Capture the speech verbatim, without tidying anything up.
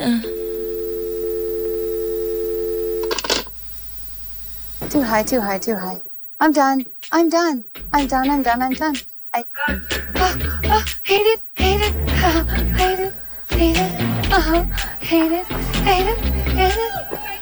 Too high, too high, too high. I'm done. I'm done. I'm done. I'm done. I'm done. I oh, oh, hate it, hate it, oh, hate it, hate it, uh-huh, hate it, hate it, hate it.